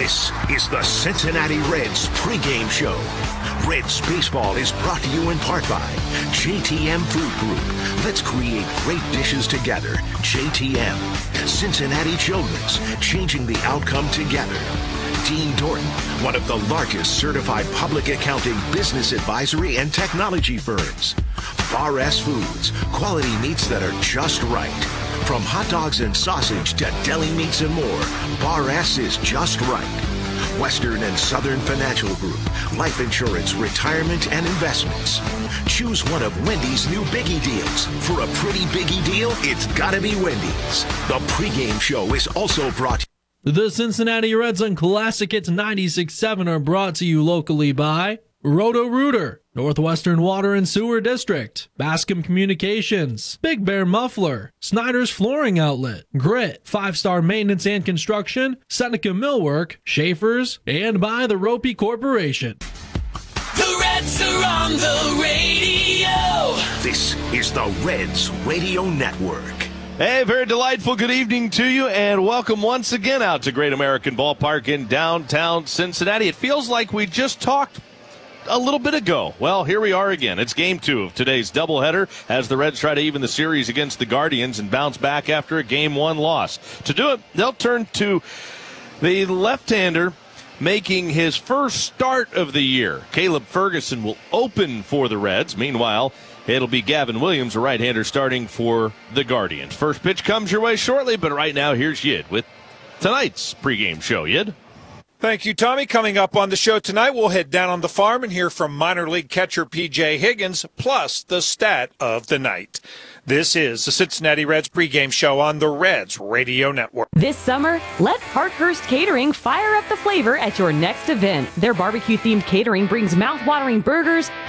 This is the Cincinnati Reds pregame show. Reds baseball is brought to you in part by JTM Food Group. Let's create great dishes together. JTM. Cincinnati Children's, changing the outcome together. Dean Dorton, one of the largest certified public accounting, business advisory, and technology firms. Bar S Foods, quality meats that are just right. From hot dogs and sausage to deli meats and more, Bar S is just right. Western and Southern Financial Group, life insurance, retirement, and investments. Choose one of Wendy's new Biggie deals. For a pretty Biggie deal, it's gotta be Wendy's. The pregame show is also brought to you. The Cincinnati Reds on Classic Hits 96.7 are brought to you locally by Roto-Rooter, Northwestern Water and Sewer District, Bascom Communications, Big Bear Muffler, Snyder's Flooring Outlet, Grit, 5-Star Maintenance and Construction, Seneca Millwork, Schaefer's, and by the Ropey Corporation. The Reds are on the radio. This is the Reds Radio Network. Hey, very delightful good evening to you, and welcome once again out to Great American Ballpark in downtown Cincinnati. It feels like we just talked a little bit ago. Well, here we are again. It's game 2 of today's doubleheader as the Reds try to even the series against the Guardians and bounce back after a Game 1 loss. To do it, they'll turn to the left-hander making his first start of the year. Caleb Ferguson will open for the Reds. Meanwhile, it'll be Gavin Williams, a right-hander, starting for the Guardians. First pitch comes your way shortly, but right now, here's Yid with tonight's pregame show. Yid? Thank you, Tommy. Coming up on the show tonight, we'll head down on the farm and hear from minor league catcher P.J. Higgins, plus the stat of the night. This is the Cincinnati Reds pregame show on the Reds Radio Network. This summer, let Parkhurst Catering fire up the flavor at your next event. Their barbecue-themed catering brings mouth-watering burgers,